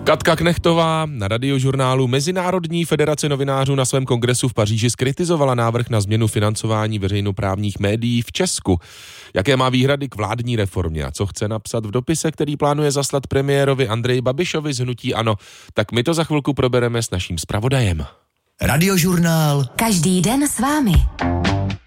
Katka Knechtová na Radiožurnálu. Mezinárodní federace novinářů na svém kongresu v Paříži zkritizovala návrh na změnu financování veřejnoprávních médií v Česku. Jaké má výhrady k vládní reformě a co chce napsat v dopise, který plánuje zaslat premiérovi Andreji Babišovi z hnutí ANO, tak my to za chvilku probereme s naším zpravodajem. Radiožurnál. Každý den s vámi.